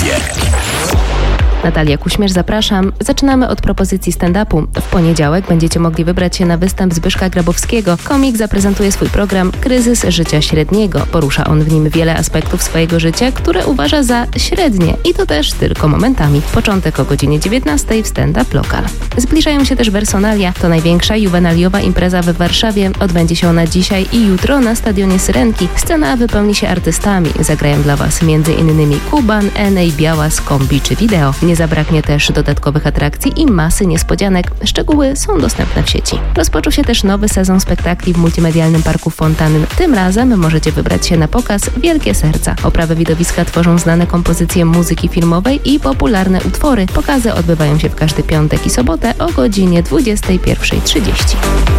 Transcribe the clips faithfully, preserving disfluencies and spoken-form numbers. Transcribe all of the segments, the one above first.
Efie. Natalia Kuśmierz, zapraszam. Zaczynamy od propozycji stand-upu. W poniedziałek będziecie mogli wybrać się na występ Zbyszka Grabowskiego. Komik zaprezentuje swój program Kryzys życia średniego. Porusza on w nim wiele aspektów swojego życia, które uważa za średnie i to też tylko momentami. Początek o godzinie dziewiętnastej w stand-up lokal. Zbliżają się też Wersonalia. To największa juwenaliowa impreza w Warszawie. Odbędzie się ona dzisiaj i jutro na stadionie Syrenki. Scena wypełni się artystami. Zagrają dla Was m.in. Kuban, Enej, Białas, Kombi czy Wideo. Nie zabraknie też dodatkowych atrakcji i masy niespodzianek. Szczegóły są dostępne w sieci. Rozpoczął się też nowy sezon spektakli w multimedialnym parku Fontanny. Tym razem możecie wybrać się na pokaz Wielkie Serca. Oprawę widowiska tworzą znane kompozycje muzyki filmowej i popularne utwory. Pokazy odbywają się w każdy piątek i sobotę o godzinie dwudziestej pierwszej trzydzieści.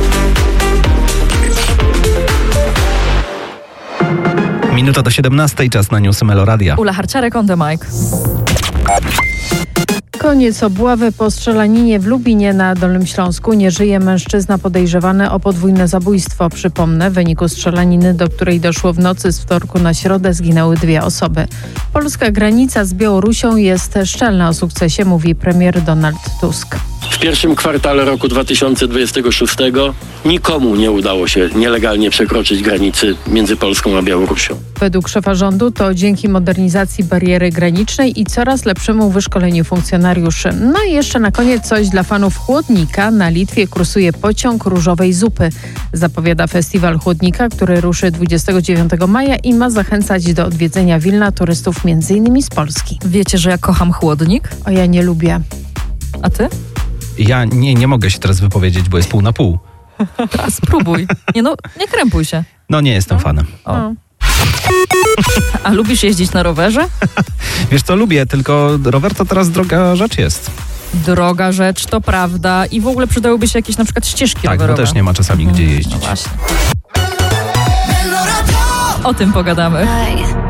Minuta do siedemnastej, czas na newsy Meloradia. Ula Harciarek on the mic. Koniec obławy po strzelaninie w Lubinie na Dolnym Śląsku. Nie żyje mężczyzna podejrzewany o podwójne zabójstwo. Przypomnę, w wyniku strzelaniny, do której doszło w nocy z wtorku na środę, zginęły dwie osoby. Polska granica z Białorusią jest szczelna. O sukcesie mówi premier Donald Tusk. W pierwszym kwartale roku dwa tysiące dwudziestego szóstego nikomu nie udało się nielegalnie przekroczyć granicy między Polską a Białorusią. Według szefa rządu to dzięki modernizacji bariery granicznej i coraz lepszemu wyszkoleniu funkcjonariuszy. No i jeszcze na koniec coś dla fanów chłodnika. Na Litwie kursuje pociąg różowej zupy. Zapowiada festiwal chłodnika, który ruszy dwudziestego dziewiątego maja i ma zachęcać do odwiedzenia Wilna turystów między innymi z Polski. Wiecie, że ja kocham chłodnik? O, ja nie lubię. A ty? Ja nie, nie mogę się teraz wypowiedzieć, bo jest pół na pół. Spróbuj. Nie no, nie krępuj się. No nie jestem fanem. O. A lubisz jeździć na rowerze? Wiesz co, lubię, tylko rower to teraz droga rzecz jest. Droga rzecz, to prawda. I w ogóle przydałyby się jakieś na przykład ścieżki Tak, rowerowe. bo też nie ma czasami gdzie jeździć. No właśnie. O tym pogadamy.